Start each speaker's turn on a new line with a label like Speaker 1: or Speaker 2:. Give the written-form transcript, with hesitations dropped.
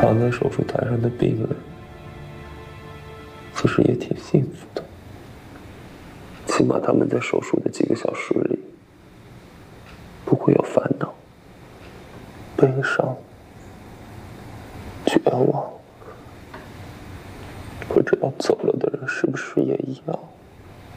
Speaker 1: 躺在手术台上的病人，其实也挺幸福的。起码他们在手术的几个小时里，不会有烦恼、悲伤、绝望。不知道走了的人是不是也一样？